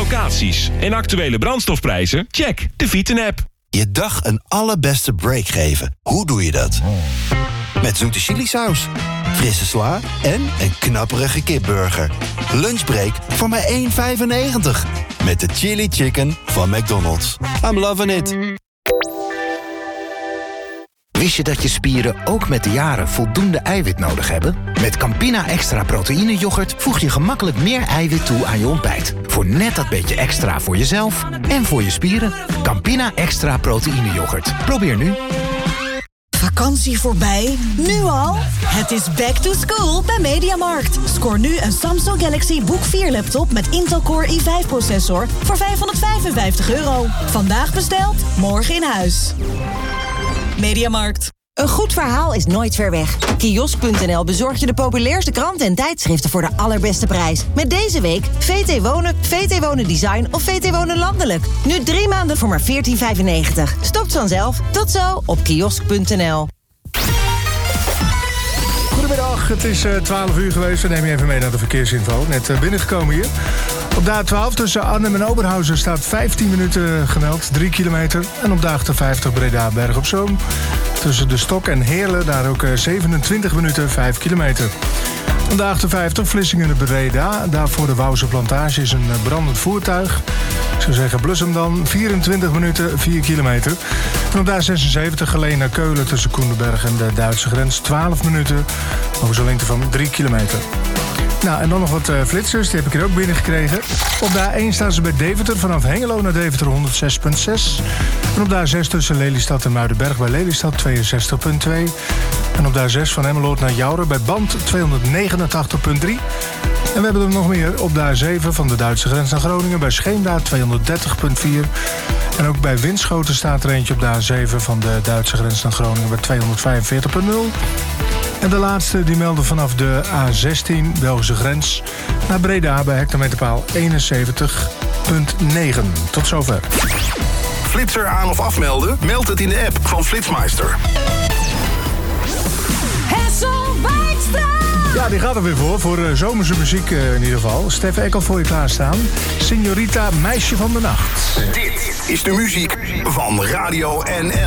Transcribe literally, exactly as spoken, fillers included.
locaties en actuele brandstofprijzen? Check de Vityn-app. Je dag een allerbeste break geven. Hoe doe je dat? Met zoete chilisaus, frisse sla en een knapperige kipburger. Lunchbreak voor maar één vijfennegentig. Met de Chili Chicken van McDonald's. I'm loving it. Wist je dat je spieren ook met de jaren voldoende eiwit nodig hebben? Met Campina Extra Proteïne Yoghurt voeg je gemakkelijk meer eiwit toe aan je ontbijt. Voor net dat beetje extra voor jezelf en voor je spieren. Campina Extra Proteïne Yoghurt. Probeer nu. Vakantie voorbij? Nu al? Het is back to school bij Mediamarkt. Scoor nu een Samsung Galaxy Book vier laptop met Intel Core i vijf processor voor vijfhonderdvijfenvijftig euro. Vandaag besteld, morgen in huis. Mediamarkt. Een goed verhaal is nooit ver weg. Kiosk punt n l bezorgt je de populairste kranten en tijdschriften voor de allerbeste prijs. Met deze week V T Wonen, V T Wonen Design of V T Wonen Landelijk. Nu drie maanden voor maar veertien vijfennegentig. Stopt vanzelf. Tot zo op kiosk punt n l. Goedemiddag, het is uh, twaalf uur geweest. We nemen je even mee naar de verkeersinfo. Net uh, binnengekomen hier. Op de A twaalf tussen Arnhem en Oberhausen staat vijftien minuten gemeld, drie kilometer. En op de achtenvijftig Breda Berg op Zoom. Tussen de Stok en Heerlen daar ook uh, zevenentwintig minuten, vijf kilometer. Op de achtenvijftig Vlissingen Breda. Daar voor de Wouwse Plantage is een brandend voertuig. Ik zou zeggen, blus hem dan. vierentwintig minuten, vier kilometer. En op de A zesenzeventig Geleen naar Keulen tussen Koendenberg en de Duitse grens. twaalf minuten, over zo'n lengte van drie kilometer. Nou, en dan nog wat uh, flitsers, die heb ik er ook binnengekregen. Op de A één staan ze bij Deventer, vanaf Hengelo naar Deventer honderdzes komma zes. En op de A zes tussen Lelystad en Muidenberg bij Lelystad tweeënzestig komma twee. En op de A zes van Emmeloord naar Jouren bij Band tweehonderdnegenentachtig komma drie. En we hebben er nog meer op de A zeven van de Duitse grens naar Groningen bij Scheemda tweehonderddertig komma vier. En ook bij Winschoten staat er eentje op de A zeven van de Duitse grens naar Groningen bij tweehonderdvijfenveertig komma nul. En de laatste die melden vanaf de A zestien Belgische grens naar Breda bij hectometerpaal eenenzeventig komma negen. Tot zover. Flitser aan of afmelden? Meld het in de app van Flitsmeister. Hessel Wijkstra! Ja, die gaat er weer voor. Voor uh, zomerse muziek uh, in ieder geval. Stef Ekkel voor je klaarstaan. Signorita, meisje van de nacht. Dit is de muziek van Radio N L.